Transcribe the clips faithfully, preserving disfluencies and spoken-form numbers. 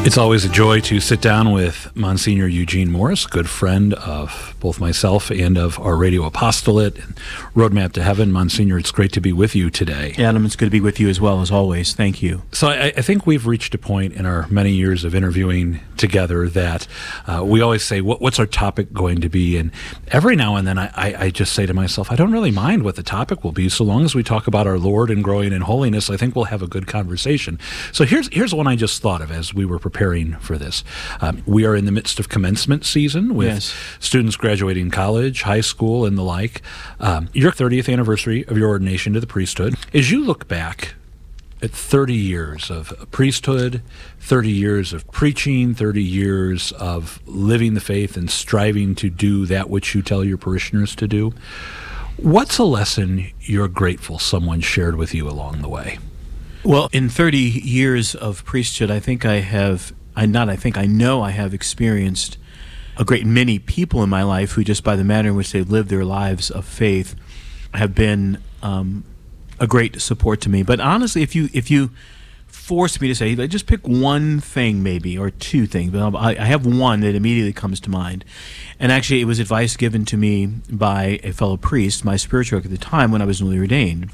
It's always a joy to sit down with Monsignor Eugene Morris, good friend of both myself and of our radio apostolate and Roadmap to Heaven. Monsignor, it's great to be with you today. Adam, it's good to be with you as well, as always. Thank you. So I, I think we've reached a point in our many years of interviewing together that uh, we always say, what, what's our topic going to be? And every now and then I, I, I just say to myself, I don't really mind what the topic will be. So long as we talk about our Lord and growing in holiness, I think we'll have a good conversation. So here's, here's one I just thought of as we were preparing for this. Um, we are in the midst of commencement season with yes. students graduating college, high school, and the like. Um, your thirtieth anniversary of your ordination to the priesthood. As you look back at thirty years of priesthood, thirty years of preaching, thirty years of living the faith and striving to do that which you tell your parishioners to do, what's a lesson you're grateful someone shared with you along the way? Well, in thirty years of priesthood, I think I have, I not I think, I know I have experienced a great many people in my life who, just by the manner in which they live their lives of faith, have been um, a great support to me. But honestly, if you if you force me to say, just pick one thing maybe, or two things, but I, I have one that immediately comes to mind. And actually, it was advice given to me by a fellow priest, my spiritual at the time when I was newly ordained.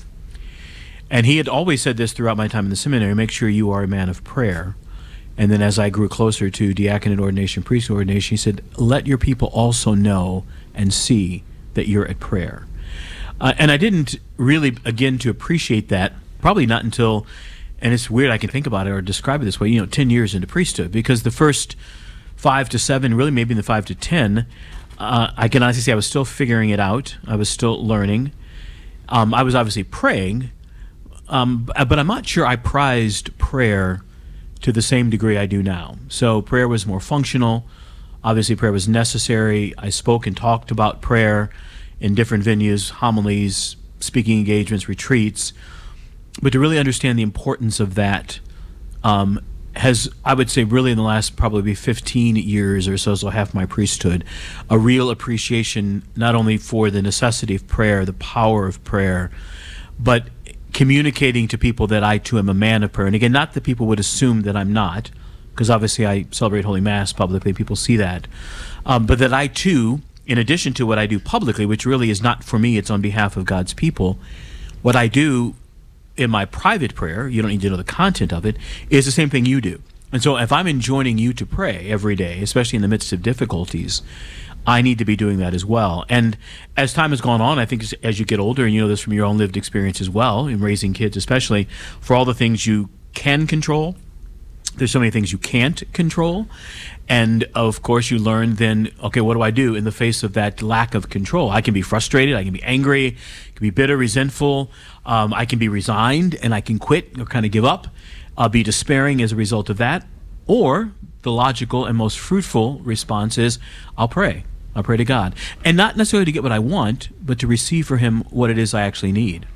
And he had always said this throughout my time in the seminary: make sure you are a man of prayer. And then as I grew closer to diaconate ordination, priesthood ordination, he said, let your people also know and see that you're at prayer. Uh, and I didn't really, again, to appreciate that, probably not until, and it's weird I can think about it or describe it this way, you know, ten years into priesthood, because the first five to seven, really maybe in the five to ten, uh, I can honestly say I was still figuring it out. I was still learning. Um, I was obviously praying, Um, but I'm not sure I prized prayer to the same degree I do now. So prayer was more functional. Obviously, prayer was necessary. I spoke and talked about prayer in different venues, homilies, speaking engagements, retreats. But to really understand the importance of that um, has, I would say, really in the last probably fifteen years or so, so half my priesthood, a real appreciation not only for the necessity of prayer, the power of prayer, but communicating to people that I too am a man of prayer. And again, not that people would assume that I'm not, because obviously I celebrate Holy Mass publicly, people see that, um, but that I too, in addition to what I do publicly, which really is not for me, it's on behalf of God's people, what I do in my private prayer, you don't need to know the content of it, is the same thing you do. And so if I'm enjoining you to pray every day, especially in the midst of difficulties, I need to be doing that as well. And as time has gone on, I think as, as you get older, and you know this from your own lived experience as well, in raising kids especially, for all the things you can control, there's so many things you can't control. And of course you learn then, okay, what do I do in the face of that lack of control? I can be frustrated, I can be angry, I can be bitter, resentful, um, I can be resigned, and I can quit or kind of give up, I'll be despairing as a result of that. Or the logical and most fruitful response is, I'll pray. I'll pray to God. And not necessarily to get what I want, but to receive for Him what it is I actually need.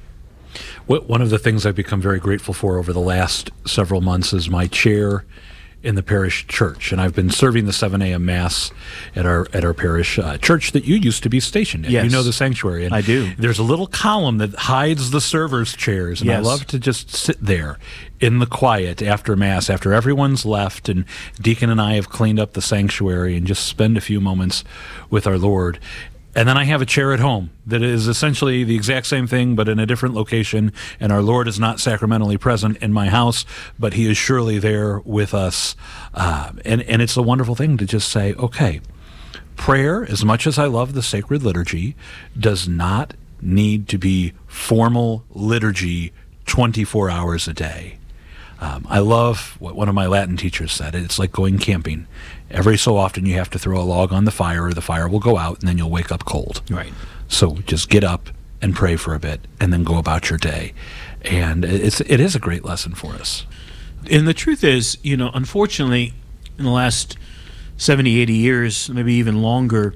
One of the things I've become very grateful for over the last several months is my chair in the parish church, and I've been serving the seven a.m. Mass at our at our parish uh, church that you used to be stationed in. Yes. You know the sanctuary. And I do. There's a little column that hides the servers' chairs, and Yes. I love to just sit there in the quiet after Mass, after everyone's left, and Deacon and I have cleaned up the sanctuary, and just spend a few moments with our Lord. And then I have a chair at home that is essentially the exact same thing, but in a different location. And our Lord is not sacramentally present in my house, but He is surely there with us. Uh, and, and it's a wonderful thing to just say, okay, prayer, as much as I love the sacred liturgy, does not need to be formal liturgy twenty-four hours a day. Um, I love what one of my Latin teachers said. It's like going camping. Every so often you have to throw a log on the fire, or the fire will go out, and then you'll wake up cold. Right. So just get up and pray for a bit, and then go about your day. And it's it is a great lesson for us. And the truth is, you know, unfortunately, in the last seventy, eighty years, maybe even longer,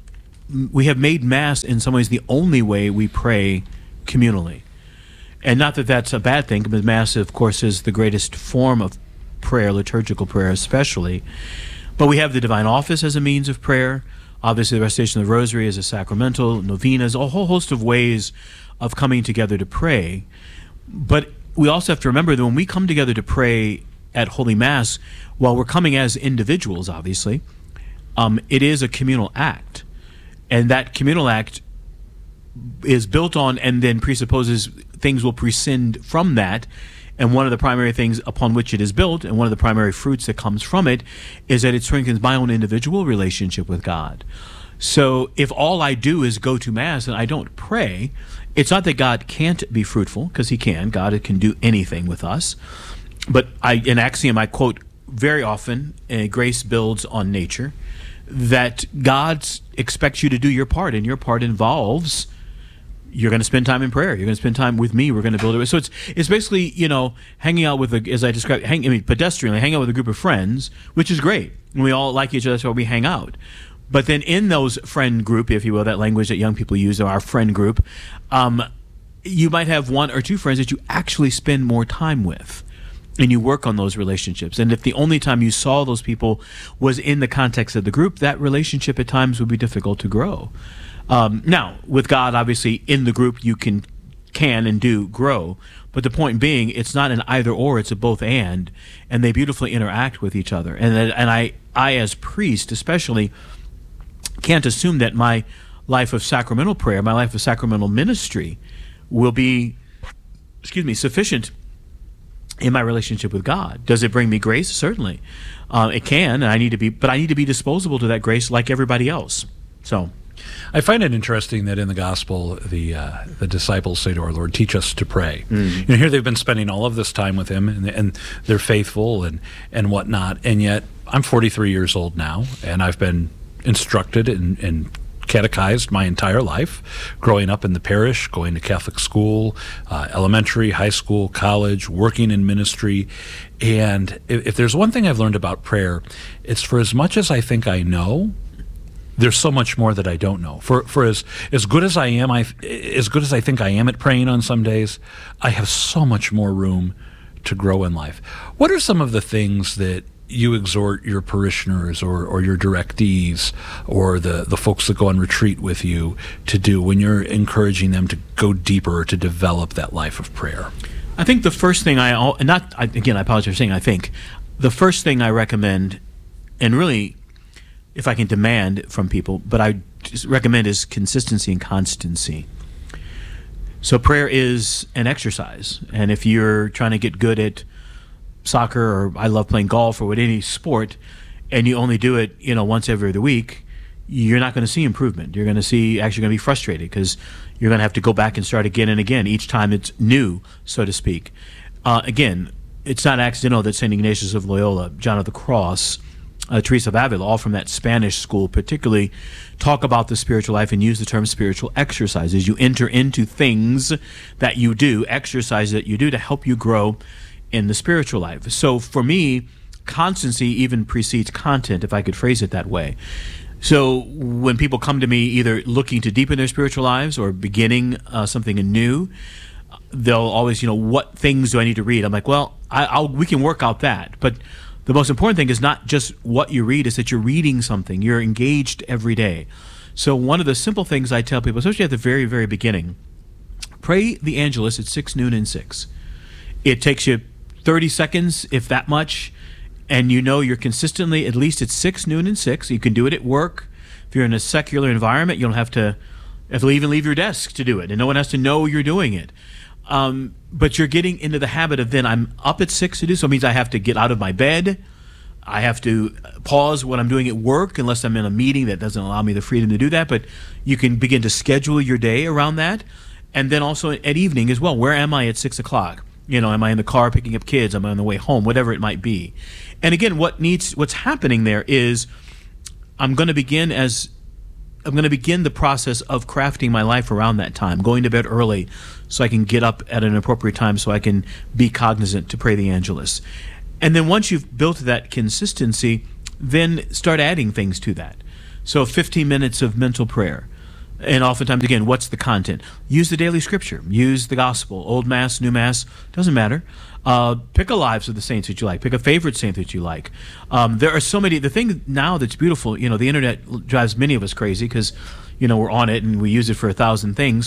we have made Mass in some ways the only way we pray communally. And not that that's a bad thing, because Mass, of course, is the greatest form of prayer, liturgical prayer especially. But we have the Divine Office as a means of prayer. Obviously, the recitation of the Rosary is a sacramental, novenas, a whole host of ways of coming together to pray. But we also have to remember that when we come together to pray at Holy Mass, while we're coming as individuals, obviously, um, it is a communal act. And that communal act is built on and then presupposes things will prescind from that. And one of the primary things upon which it is built, and one of the primary fruits that comes from it, is that it strengthens my own individual relationship with God. So if all I do is go to Mass and I don't pray, it's not that God can't be fruitful, because he can. God can do anything with us. But I, an axiom I quote very often, uh, grace builds on nature, that God expects you to do your part, and your part involves you're going to spend time in prayer. You're going to spend time with me. We're going to build it. So it's it's basically, you know, hanging out with, a, as I described, hang, I mean, pedestrianly, hang out with a group of friends, which is great. And we all like each other, so we hang out. But then in those friend group, if you will, that language that young people use, our friend group, um, you might have one or two friends that you actually spend more time with. And you work on those relationships. And if the only time you saw those people was in the context of the group, that relationship at times would be difficult to grow. Um, now, with God, obviously, in the group, you can can and do grow. But the point being, it's not an either or, it's a both and. And they beautifully interact with each other. And and I, I as priest especially, can't assume that my life of sacramental prayer, my life of sacramental ministry will be, excuse me, sufficient in my relationship with God. Does it bring me grace? Certainly. Uh, it can, and I need to be, but I need to be disposable to that grace like everybody else. So I find it interesting that in the gospel, the uh, the disciples say to our Lord, "Teach us to pray." Mm. You know, here they've been spending all of this time with Him, and, and they're faithful and and whatnot. And yet, I'm forty-three years old now, and I've been instructed and, and catechized my entire life, growing up in the parish, going to Catholic school, uh, elementary, high school, college, working in ministry. And if, if there's one thing I've learned about prayer, it's for as much as I think I know, there's so much more that I don't know. For for as as good as I am, I as good as I think I am at praying on some days, I have so much more room to grow in life. What are some of the things that you exhort your parishioners or, or your directees or the, the folks that go on retreat with you to do when you're encouraging them to go deeper, to develop that life of prayer? I think the first thing I, and not, again, I apologize for saying I think, the first thing I recommend, and really, if I can demand from people, but I just recommend is consistency and constancy. So prayer is an exercise, and if you're trying to get good at soccer, or I love playing golf, or with any sport, and you only do it, you know, once every other week, you're not going to see improvement. You're going to see, actually going to be frustrated, because you're going to have to go back and start again and again. Each time it's new, so to speak. Uh, again, it's not accidental that Saint Ignatius of Loyola, John of the Cross, uh, Teresa of Avila, all from that Spanish school particularly, talk about the spiritual life and use the term spiritual exercises. You enter into things that you do, exercises that you do to help you grow in the spiritual life. So for me, constancy even precedes content, if I could phrase it that way. So when people come to me either looking to deepen their spiritual lives or beginning uh, something anew, they'll always, you know, what things do I need to read? I'm like, well, I, I'll, we can work out that. But the most important thing is not just what you read, is that you're reading something. You're engaged every day. So one of the simple things I tell people, especially at the very, very beginning, pray the Angelus at six, noon, and six. It takes you thirty seconds, if that much, and you know you're consistently, at least at six, noon, and six. You can do it at work. If you're in a secular environment, you don't have to, have to even leave your desk to do it, and no one has to know you're doing it. Um, but you're getting into the habit of, then I'm up at six to do, so it means I have to get out of my bed. I have to pause what I'm doing at work, unless I'm in a meeting that doesn't allow me the freedom to do that, but you can begin to schedule your day around that. And then also at evening as well, where am I at six o'clock? You know, am I in the car picking up kids? Am I on the way home? Whatever it might be. And again, what needs, what's happening there is I'm going to begin as, I'm going to begin the process of crafting my life around that time, going to bed early so I can get up at an appropriate time so I can be cognizant to pray the Angelus. And then once you've built that consistency, then start adding things to that. So fifteen minutes of mental prayer. And oftentimes, again, what's the content? Use the daily scripture. Use the gospel. Old Mass, New Mass, doesn't matter. Uh, pick a lives of the saints that you like. Pick a favorite saint that you like. Um, there are so many. The thing now that's beautiful, you know, the internet drives many of us crazy because, you know, we're on it and we use it for a thousand things.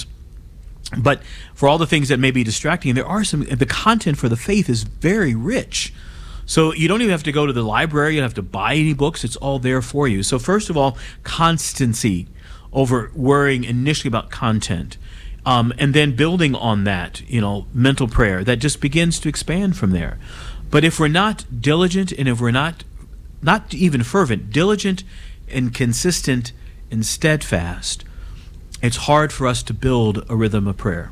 But for all the things that may be distracting, there are some, the content for the faith is very rich. So you don't even have to go to the library. You don't have to buy any books. It's all there for you. So first of all, constancy over worrying initially about content. Um, and then building on that, you know, mental prayer that just begins to expand from there. But if we're not diligent, and if we're not, not even fervent, diligent and consistent and steadfast, it's hard for us to build a rhythm of prayer.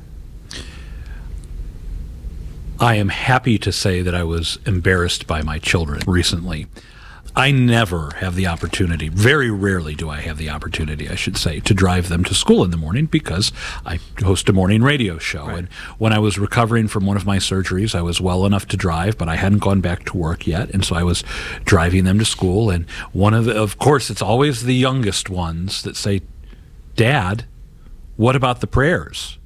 I am happy to say that I was embarrassed by my children recently. I never have the opportunity, very rarely do I have the opportunity, I should say, to drive them to school in the morning because I host a morning radio show. Right. And when I was recovering from one of my surgeries, I was well enough to drive, but I hadn't gone back to work yet. And so I was driving them to school. And one of the, of course, it's always the youngest ones that say, "Dad, what about the prayers?"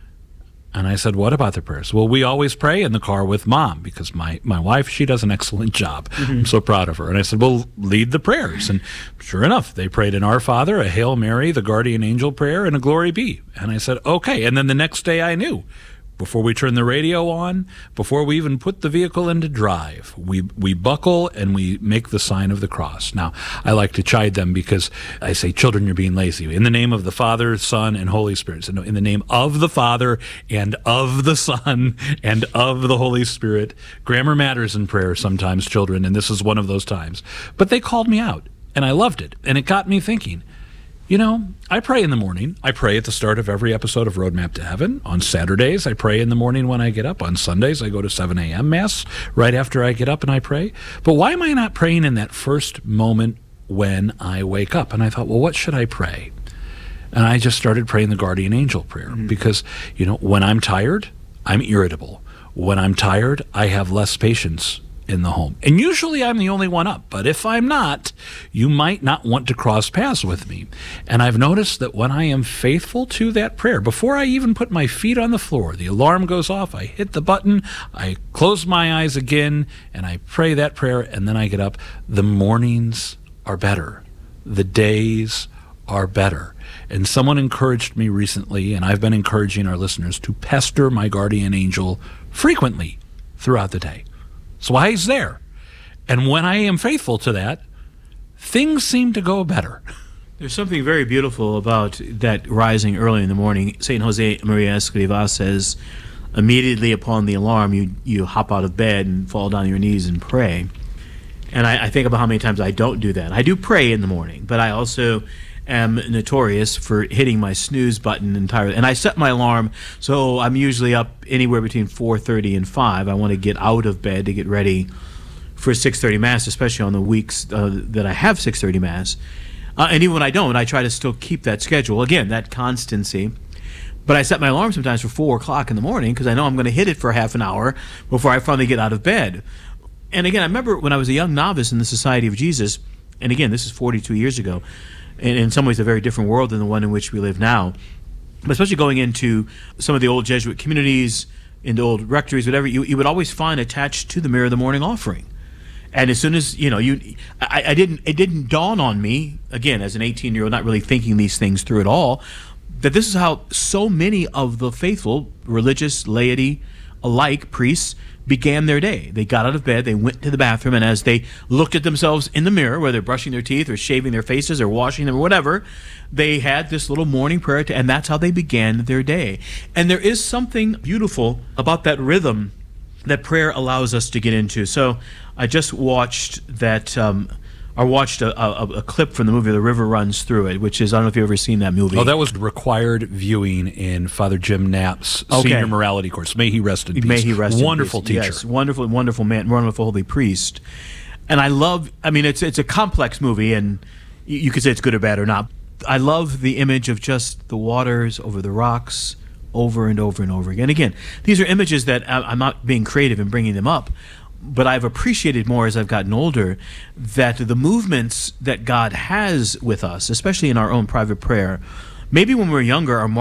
And I said, "What about the prayers?" "Well, we always pray in the car with Mom because my, my wife, she does an excellent job. Mm-hmm. I'm so proud of her." And I said, "Well, lead the prayers." And sure enough, they prayed an Our Father, a Hail Mary, the Guardian Angel prayer, and a Glory Be. And I said, okay. And then the next day I knew. Before we turn the radio on, before we even put the vehicle into drive, we we buckle and we make the sign of the cross. Now, I like to chide them because I say, "Children, you're being lazy." In the name of the Father, Son, and Holy Spirit. So no, in the name of the Father and of the Son and of the Holy Spirit. Grammar matters in prayer sometimes, children, and this is one of those times. But they called me out, and I loved it, and it got me thinking. You know, I pray in the morning. I pray at the start of every episode of Roadmap to Heaven. On Saturdays, I pray in the morning when I get up. On Sundays, I go to seven a.m. Mass right after I get up and I pray. But why am I not praying in that first moment when I wake up? And I thought, well, what should I pray? And I just started praying the Guardian Angel prayer mm-hmm. because, you know, when I'm tired, I'm irritable. When I'm tired, I have less patience in the home. And usually I'm the only one up. But if I'm not, you might not want to cross paths with me. And I've noticed that when I am faithful to that prayer, before I even put my feet on the floor, the alarm goes off, I hit the button, I close my eyes again, and I pray that prayer, and then I get up. The mornings are better. The days are better. And someone encouraged me recently, and I've been encouraging our listeners, to pester my guardian angel frequently throughout the day. So why he's there. And when I am faithful to that, things seem to go better. There's something very beautiful about that rising early in the morning. Saint Jose Maria Escrivá says, immediately upon the alarm, you, you hop out of bed and fall down on your knees and pray. And I, I think about how many times I don't do that. I do pray in the morning, but I also am notorious for hitting my snooze button entirely. And I set my alarm, so I'm usually up anywhere between four thirty and five. I want to get out of bed to get ready for six thirty Mass, especially on the weeks uh, that I have six thirty Mass. Uh, and even when I don't, I try to still keep that schedule. Again, that constancy. But I set my alarm sometimes for four o'clock in the morning because I know I'm going to hit it for half an hour before I finally get out of bed. And again, I remember when I was a young novice in the Society of Jesus, and again, this is forty-two years ago, and in some ways a very different world than the one in which we live now, but especially going into some of the old Jesuit communities, into old rectories, whatever, you, you would always find attached to the mirror the morning offering. And as soon as, you know, you, I, I didn't, it didn't dawn on me, again, as an eighteen-year-old, not really thinking these things through at all, that this is how so many of the faithful, religious, laity alike, priests, began their day. They got out of bed, they went to the bathroom, and as they looked at themselves in the mirror, whether brushing their teeth or shaving their faces or washing them or whatever, they had this little morning prayer, to, and that's how they began their day. And there is something beautiful about that rhythm that prayer allows us to get into. So I just watched that, um, I watched a, a, a clip from the movie The River Runs Through It, which is, I don't know if you've ever seen that movie. Oh, that was required viewing in Father Jim Knapp's okay. senior morality course. May he rest in peace. May he rest wonderful in peace. teacher. Yes, wonderful, wonderful man, wonderful holy priest. And I love, I mean, it's it's a complex movie, and you, you could say it's good or bad or not. I love the image of just the waters over the rocks over and over and over again. Again, these are images that I, I'm not being creative in bringing them up, but I've appreciated more as I've gotten older that the movements that God has with us, especially in our own private prayer, maybe when we're younger, are more